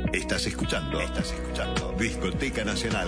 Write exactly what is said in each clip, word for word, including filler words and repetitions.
Estás escuchando, estás escuchando Discoteca Nacional.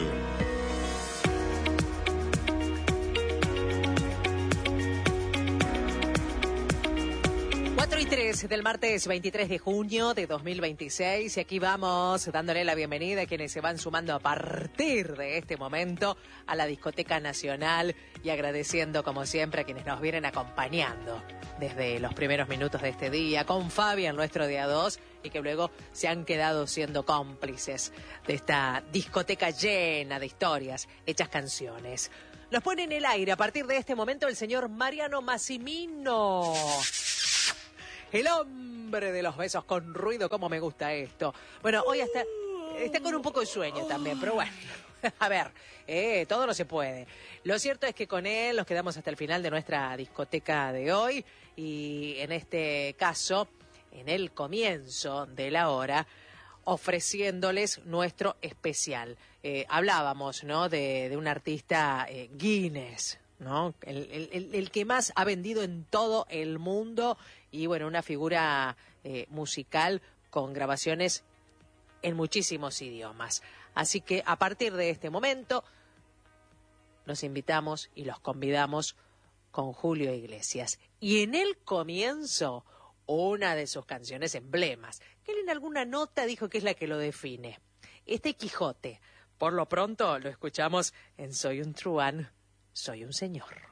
cuatro y tres del martes veintitrés de junio de dos mil veintiséis, y aquí vamos dándole la bienvenida a quienes se van sumando a partir de este momento a la Discoteca Nacional y agradeciendo como siempre a quienes nos vienen acompañando desde los primeros minutos de este día, con Fabián, nuestro día dos, y que luego se han quedado siendo cómplices de esta discoteca llena de historias, hechas canciones. Nos pone en el aire a partir de este momento el señor Mariano Massimino. El hombre de los besos con ruido, cómo me gusta esto. Bueno, hoy hasta está con un poco de sueño también, pero bueno, a ver, eh, todo no se puede. Lo cierto es que con él nos quedamos hasta el final de nuestra discoteca de hoy, y en este caso, en el comienzo de la hora, ofreciéndoles nuestro especial. Eh, hablábamos, ¿no?, de, de un artista eh, Guinness, ¿no? El, el, el que más ha vendido en todo el mundo, y bueno, una figura eh, musical con grabaciones en muchísimos idiomas. Así que a partir de este momento los invitamos y los convidamos con Julio Iglesias. Y en el comienzo, una de sus canciones emblemas, que él en alguna nota dijo que es la que lo define. Este Quijote. Por lo pronto lo escuchamos en Soy un truán, soy un señor.